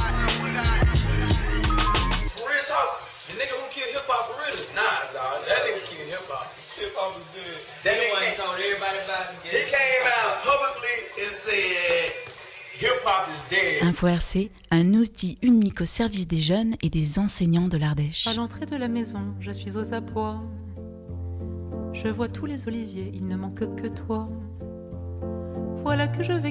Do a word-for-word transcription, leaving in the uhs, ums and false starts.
For real talk, the nigga who killed hip hop for real is Nas, dog. That nigga killed hip hop. Hip hop was good. That nigga ain't told everybody about it. He came out publicly and said hip hop is dead. Info R C, un outil unique au service des jeunes et des enseignants de l'Ardèche. À l'entrée de la maison, je suis aux abois. Je vois tous les oliviers, il ne manque que toi. Voilà que je vais